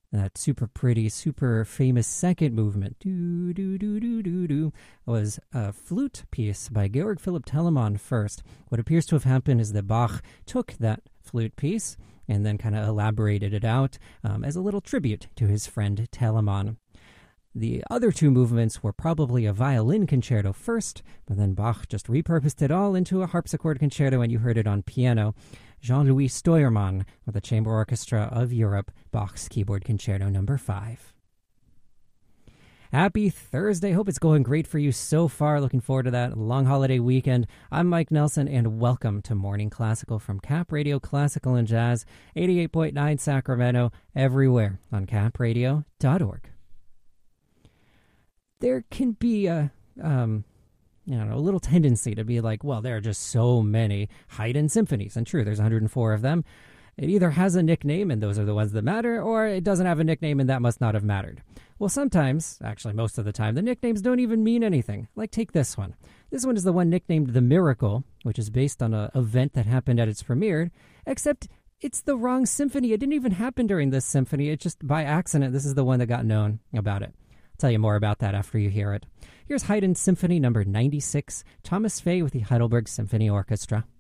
That super pretty, super famous second movement, do do do do do do, was a flute piece by Georg Philipp Telemann first. What appears to have happened is that Bach took that flute piece and then kind of elaborated it out as a little tribute to his friend Telemann. The other two movements were probably a violin concerto first, but then Bach just repurposed it all into a harpsichord concerto, and you heard it on piano. Jean-Louis Steuermann with the Chamber Orchestra of Europe, Bach's Keyboard Concerto No. 5. Happy Thursday. Hope it's going great for you so far. Looking forward to that long holiday weekend. I'm Mike Nelson, and welcome to Morning Classical from Cap Radio Classical and Jazz, 88.9 Sacramento, everywhere on capradio.org. There can be a little tendency to be like, well, there are just so many Haydn symphonies. And true, there's 104 of them. It either has a nickname, and those are the ones that matter, or it doesn't have a nickname, and that must not have mattered. Well, sometimes, actually most of the time, the nicknames don't even mean anything. Like, take this one. This one is the one nicknamed The Miracle, which is based on an event that happened at its premiere, except it's the wrong symphony. It didn't even happen during this symphony. It's just by accident. This is the one that got known about it. I'll tell you more about that after you hear it. Here's Haydn Symphony No. 96, Thomas Fay with the Heidelberg Symphony Orchestra.